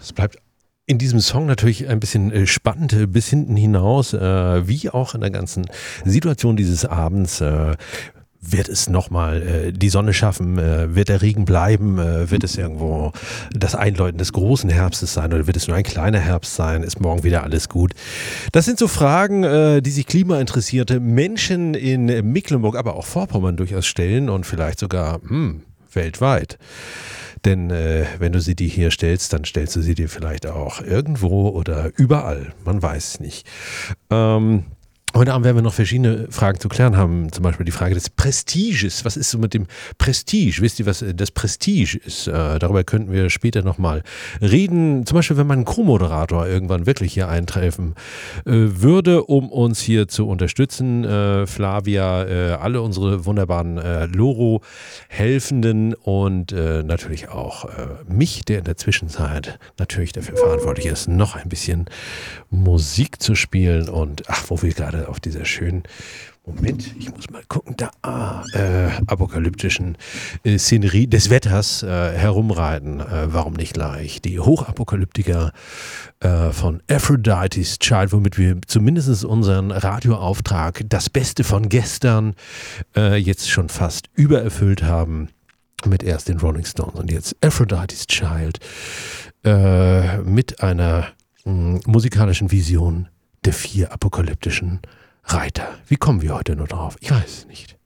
es bleibt in diesem Song natürlich ein bisschen spannend bis hinten hinaus, wie auch in der ganzen Situation dieses Abends. Wird es nochmal die Sonne schaffen? Wird der Regen bleiben? Wird es irgendwo das Einläuten des großen Herbstes sein oder wird es nur ein kleiner Herbst sein? Ist morgen wieder alles gut? Das sind so Fragen, die sich klimainteressierte Menschen in Mecklenburg, aber auch Vorpommern durchaus stellen und vielleicht sogar weltweit. Denn wenn du sie dir hier stellst, dann stellst du sie dir vielleicht auch irgendwo oder überall. Man weiß es nicht. Heute Abend werden wir noch verschiedene Fragen zu klären haben. Zum Beispiel die Frage des Prestiges. Was ist so mit dem Prestige? Wisst ihr, was das Prestige ist? Darüber könnten wir später nochmal reden. Zum Beispiel, wenn man einen Co-Moderator irgendwann wirklich hier eintreffen würde, um uns hier zu unterstützen. Flavia, alle unsere wunderbaren Loro-Helfenden und natürlich auch mich, der in der Zwischenzeit natürlich dafür verantwortlich ist, noch ein bisschen Musik zu spielen. Und wo wir gerade auf dieser schönen, Moment, ich muss mal gucken, apokalyptischen Szenerie des Wetters herumreiten. Warum nicht gleich? Die Hochapokalyptiker von Aphrodite's Child, womit wir zumindest unseren Radioauftrag, das Beste von gestern, jetzt schon fast übererfüllt haben. Mit erst den Rolling Stones und jetzt Aphrodite's Child mit einer musikalischen Vision der 4 apokalyptischen Reiter. Wie kommen wir heute nur drauf? Ich weiß es nicht.